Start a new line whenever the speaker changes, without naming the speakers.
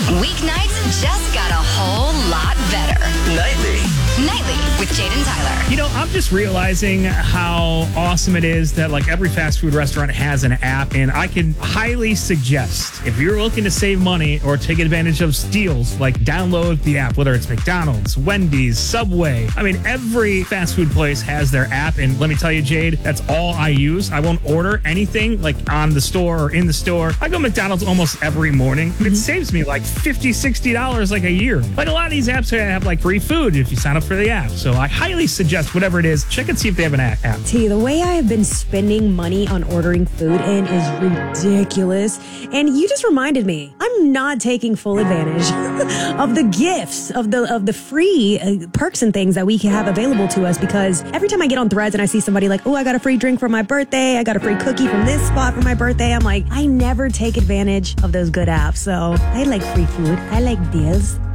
Weeknights just got a whole lot better. Nightly with Jade and Tyler.
You know, I'm just realizing how awesome it is that like every fast food restaurant has an app, and I can highly suggest if you're looking to save money or take advantage of deals, like download the app, whether it's McDonald's, Wendy's, Subway. I mean, every fast food place has their app, and let me tell you, Jade, that's all I use. I won't order anything like on the store or in the store. I go McDonald's almost every morning. It saves me like $50, $60 like a year. Like a lot of these apps have like free food if you sign up for the app. So I highly suggest whatever it is, check and see if they have an app.
T, the way I have been spending money on ordering food in is ridiculous. And you just reminded me, I'm not taking full advantage of the gifts, of the free perks and things that we can have available to us, because every time I get on Threads and I see somebody like, oh, I got a free drink for my birthday, I got a free cookie from this spot for my birthday, I'm like, I never take advantage of those good apps. So I like free food. I like deals.